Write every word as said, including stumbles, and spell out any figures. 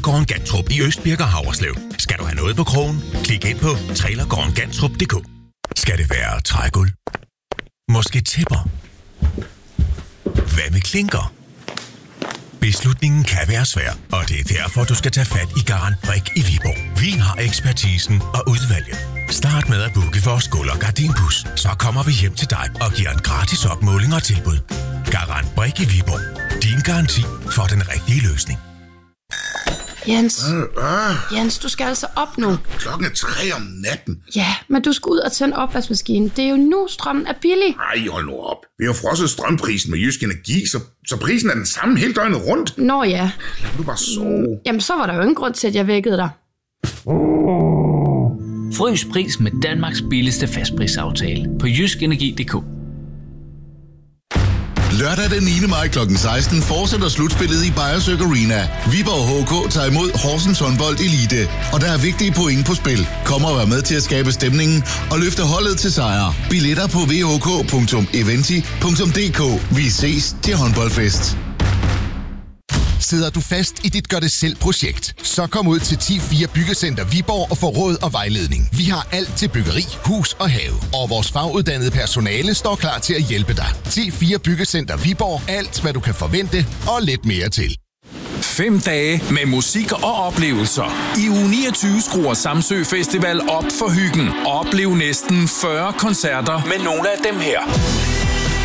Trailergården Gantrup i Østbirk og Havreslev. Skal du have noget på krogen? Klik ind på trailergården gantrup punktum d k. Skal det være trægulv? Måske tæpper? Hvad med klinker? Beslutningen kan være svær, og det er derfor, du skal tage fat i Garant Brik i Viborg. Vi har ekspertisen og udvalget. Start med at booke vores gulv- og gardinbus. Så kommer vi hjem til dig og giver en gratis opmåling og tilbud. Garant Brik i Viborg. Din garanti for den rigtige løsning. Jens, øh, øh. Jens, du skal altså op nu. Klokken er tre om natten. Ja, men du skal ud og tænde opvaskemaskinen. Det er jo nu, strømmen er billig. Ej, hold nu op. Vi har frosset strømprisen med Jysk Energi, så, så prisen er den samme hele døgnet rundt. Nå ja. Lad du bare sove. Jamen, så var der jo ingen grund til, at jeg vækkede dig. Frys pris med Danmarks billigste fastprisaftale på jysk energi punktum d k. Lørdag den niende maj klokken seksten fortsætter slutspillet i Beyersøk Arena. Viborg H K tager imod Horsens Håndbold Elite, og der er vigtige point på spil. Kom og vær med til at skabe stemningen og løfte holdet til sejr. Billetter på v h k punktum eventi punktum d k. Vi ses til håndboldfest. Sidder du fast i dit gør-det-selv-projekt? Så kom ud til ti fire Byggecenter Viborg og få råd og vejledning. Vi har alt til byggeri, hus og have. Og vores faguddannede personale står klar til at hjælpe dig. ti fire Byggecenter Viborg. Alt, hvad du kan forvente og lidt mere til. Fem dage med musik og oplevelser. I uge niogtyve skruer Samsø Festival op for hyggen. Oplev næsten fyrre koncerter med nogle af dem her.